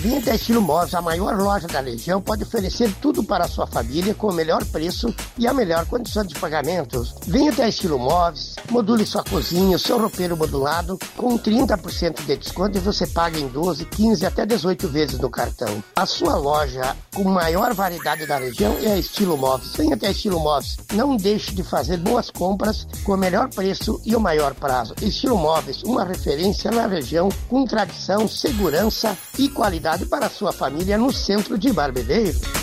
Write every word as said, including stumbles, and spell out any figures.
Venha até Estilo Móveis, a maior loja da região, pode oferecer tudo para a sua família com o melhor preço e a melhor condição de pagamentos. Venha até Estilo Móveis, module sua cozinha, o seu roupeiro modulado com trinta por cento de desconto e você paga em doze, quinze até dezoito vezes no cartão. A sua loja com maior variedade da região é a Estilo Móveis. Venha até Estilo Móveis. Não deixe de fazer boas compras com o melhor preço e o maior prazo. Estilo Móveis, uma referência na região com tradição, segurança e qualidade para a sua família no centro de Barbedeiros.